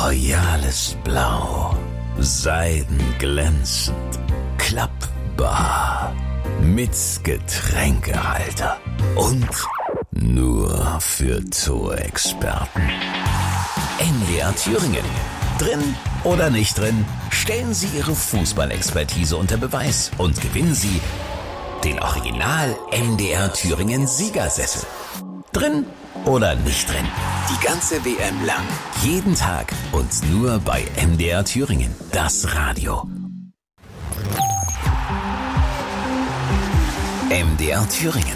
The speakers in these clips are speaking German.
royales Blau, seidenglänzend, klappbar, mit Getränkehalter und nur für Zoo-Experten. MDR Thüringen. Drin oder nicht drin, stellen Sie Ihre Fußballexpertise unter Beweis und gewinnen Sie den Original MDR Thüringen Siegersessel. Drin oder nicht drin, die ganze WM lang, jeden Tag und nur bei MDR Thüringen, das Radio. MDR Thüringen,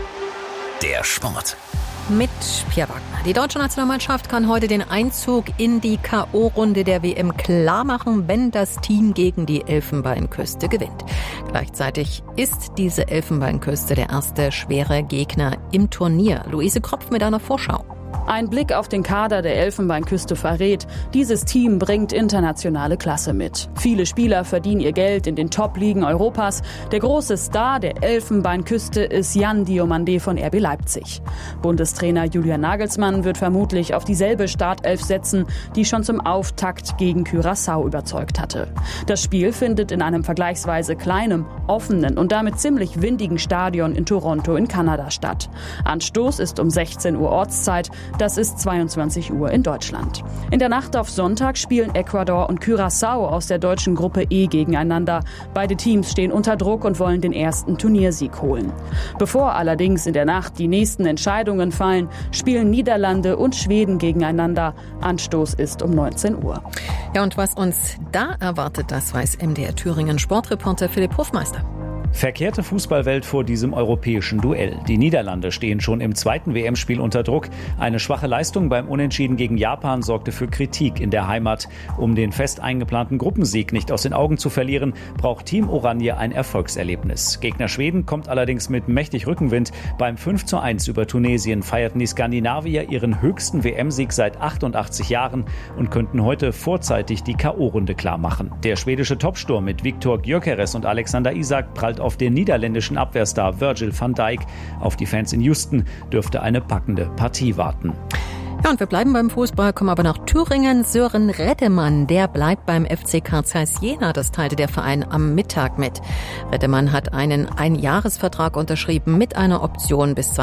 der Sport. Mit Pierre Wagner. Die deutsche Nationalmannschaft kann heute den Einzug in die K.O.-Runde der WM klarmachen, wenn das Team gegen die Elfenbeinküste gewinnt. Gleichzeitig ist diese Elfenbeinküste der erste schwere Gegner im Turnier. Luise Kropf mit einer Vorschau. Ein Blick auf den Kader der Elfenbeinküste verrät, dieses Team bringt internationale Klasse mit. Viele Spieler verdienen ihr Geld in den Top-Ligen Europas. Der große Star der Elfenbeinküste ist Jan Diomandé von RB Leipzig. Bundestrainer Julian Nagelsmann wird vermutlich auf dieselbe Startelf setzen, die schon zum Auftakt gegen Curaçao überzeugt hatte. Das Spiel findet in einem vergleichsweise kleinen, offenen und damit ziemlich windigen Stadion in Toronto in Kanada statt. Anstoß ist um 16 Uhr Ortszeit. Das ist 22 Uhr in Deutschland. In der Nacht auf Sonntag spielen Ecuador und Curaçao aus der deutschen Gruppe E gegeneinander. Beide Teams stehen unter Druck und wollen den ersten Turniersieg holen. Bevor allerdings in der Nacht die nächsten Entscheidungen fallen, spielen Niederlande und Schweden gegeneinander. Anstoß ist um 19 Uhr. Ja, und was uns da erwartet, das weiß MDR Thüringen Sportreporter Philipp Hofmeister. Verkehrte Fußballwelt vor diesem europäischen Duell. Die Niederlande stehen schon im zweiten WM-Spiel unter Druck. Eine schwache Leistung beim Unentschieden gegen Japan sorgte für Kritik in der Heimat. Um den fest eingeplanten Gruppensieg nicht aus den Augen zu verlieren, braucht Team Oranje ein Erfolgserlebnis. Gegner Schweden kommt allerdings mit mächtig Rückenwind. Beim 5:1 über Tunesien feierten die Skandinavier ihren höchsten WM-Sieg seit 88 Jahren und könnten heute vorzeitig die K.O.-Runde klarmachen. Der schwedische Topsturm mit Viktor Gyökeres und Alexander Isak prallt auf den niederländischen Abwehrstar Virgil van Dijk. Auf die Fans in Houston dürfte eine packende Partie warten. Ja, und wir bleiben beim Fußball, kommen aber nach Thüringen. Sören Reddemann, der bleibt beim FC Carl Zeiss Jena. Das teilte der Verein am Mittag mit. Reddemann hat einen Einjahresvertrag unterschrieben mit einer Option bis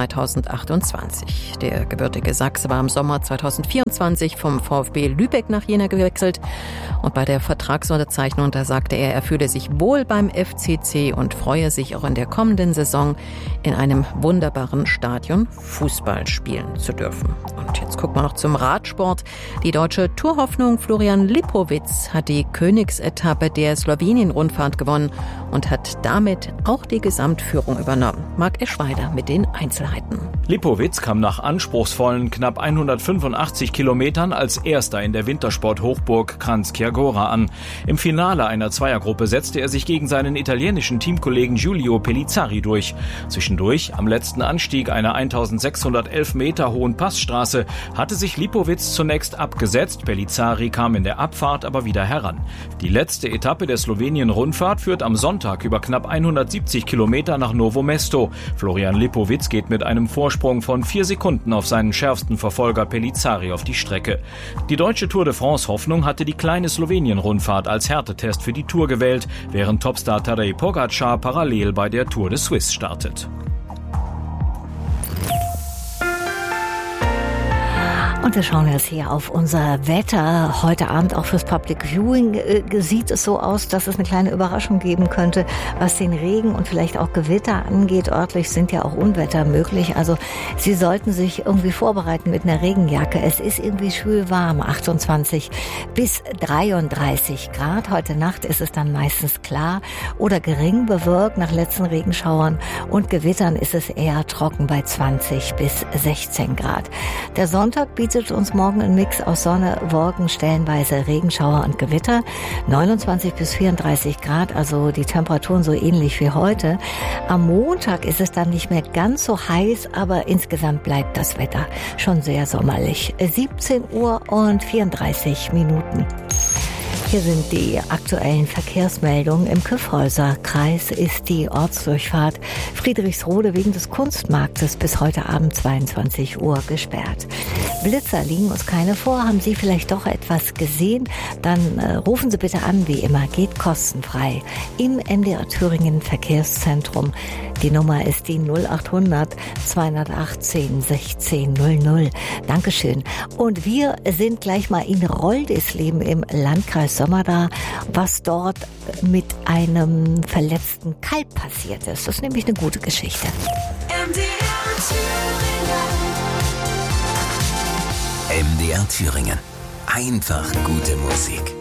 2028. Der gebürtige Sachse war im Sommer 2024 vom VfB Lübeck nach Jena gewechselt. Und bei der Vertragsunterzeichnung, da sagte er fühle sich wohl beim FCC und freue sich auch in der kommenden Saison in einem wunderbaren Stadion Fußball spielen zu dürfen. Und jetzt gucken wir noch zum Radsport. Die deutsche Tourhoffnung Florian Lipowitz hat die Königsetappe der Slowenien-Rundfahrt gewonnen und hat damit auch die Gesamtführung übernommen. Marc Eschweiler mit den Einzelheiten. Lipowitz kam nach anspruchsvollen knapp 185 Kilometern als Erster in der Wintersport-Hochburg Kranjska Gora an. Im Finale einer Zweiergruppe setzte er sich gegen seinen italienischen Teamkollegen Giulio Pellizzari durch. Zwischendurch, am letzten Anstieg einer 1611 Meter hohen Passstraße, hatte sich Lipowitz zunächst abgesetzt. Pellizzari kam in der Abfahrt aber wieder heran. Die letzte Etappe der Slowenien-Rundfahrt führt am Sonntag über knapp 170 Kilometer nach Novo Mesto. Florian Lipowitz geht mit einem Vorsprung von 4 Sekunden auf seinen schärfsten Verfolger Pellizzari auf die Strecke. Die deutsche Tour de France-Hoffnung hatte die kleine Slowenien-Rundfahrt als Härtetest für die Tour gewählt, während Topstar Tadej Pogačar parallel bei der Tour de Suisse startet. Und wir schauen jetzt hier auf unser Wetter. Heute Abend auch fürs Public Viewing sieht es so aus, dass es eine kleine Überraschung geben könnte, was den Regen und vielleicht auch Gewitter angeht. Örtlich sind ja auch Unwetter möglich. Also Sie sollten sich irgendwie vorbereiten mit einer Regenjacke. Es ist irgendwie schwül warm, 28 bis 33 Grad. Heute Nacht ist es dann meistens klar oder gering bewölkt nach letzten Regenschauern. Und Gewittern ist es eher trocken bei 20 bis 16 Grad. Der Sonntag bietet uns morgen ein Mix aus Sonne, Wolken, stellenweise Regenschauer und Gewitter. 29 bis 34 Grad, also die Temperaturen so ähnlich wie heute. Am Montag ist es dann nicht mehr ganz so heiß, aber insgesamt bleibt das Wetter schon sehr sommerlich. 17 Uhr und 34 Minuten. Hier sind die aktuellen Verkehrsmeldungen. Im Kyffhäuser-Kreis ist die Ortsdurchfahrt Friedrichsrode wegen des Kunstmarktes bis heute Abend 22 Uhr gesperrt. Blitzer liegen uns keine vor. Haben Sie vielleicht doch etwas gesehen? Dann rufen Sie bitte an, wie immer. Geht kostenfrei im MDR Thüringen Verkehrszentrum. Die Nummer ist die 0800 218 16 00. Dankeschön. Und wir sind gleich mal in Roldisleben im Landkreis Sömmerda, was dort mit einem verletzten Kalb passiert ist. Das ist nämlich eine gute Geschichte. MDR Thüringen. Einfach gute Musik.